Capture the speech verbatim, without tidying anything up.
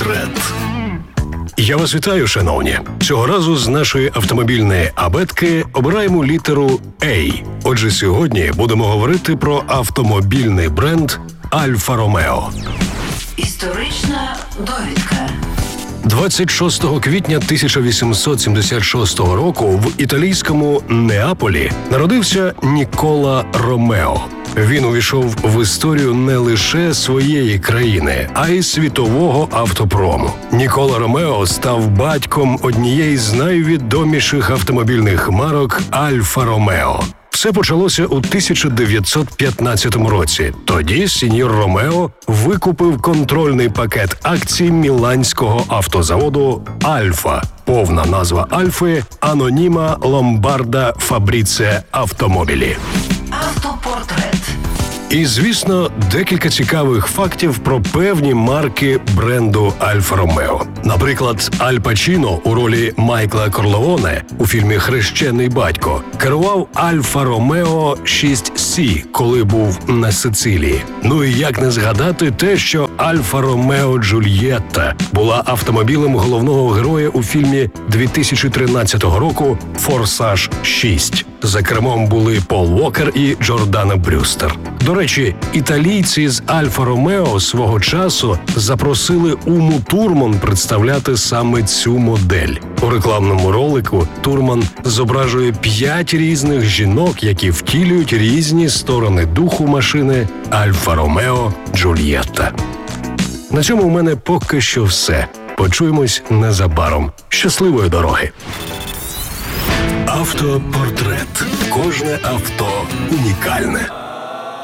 Автопортрет. Я вас вітаю, шановні. Цього разу з нашої автомобільної абетки обираємо літеру «А». Отже, сьогодні будемо говорити про автомобільний бренд «Альфа Ромео». Історична довідка. двадцять шостого квітня тисяча вісімсот сімдесят шостого року в італійському Неаполі народився Нікола Ромео. Він увійшов в історію не лише своєї країни, а й світового автопрому. Нікола Ромео став батьком однієї з найвідоміших автомобільних марок «Альфа Ромео». Все почалося у тисяча дев'ятсот п'ятнадцятому році. Тоді сеньор Ромео викупив контрольний пакет акцій міланського автозаводу «Альфа». Повна назва «Альфи» – «Аноніма Ломбарда Фабріце Автомобілі». Автопортрет. І, звісно, декілька цікавих фактів про певні марки бренду «Альфа Ромео». Наприклад, Аль Пачіно у ролі Майкла Корлеоне у фільмі «Хрещений батько» керував «Альфа Ромео шість Сі», коли був на Сицилії. Ну і як не згадати те, що «Альфа Ромео Джульєтта» була автомобілем головного героя у фільмі дві тисячі тринадцятого року «Форсаж шість». За кермом були Пол Уокер і Джордано Брюстер. До речі, італійці з «Альфа Ромео» свого часу запросили Уму Турман представляти саме цю модель. У рекламному ролику Турман зображує п'ять різних жінок, які втілюють різні сторони духу машини «Альфа Ромео Джульєтта». На цьому у мене поки що все. Почуємось незабаром. Щасливої дороги! Автопортрет. Кожне авто унікальне.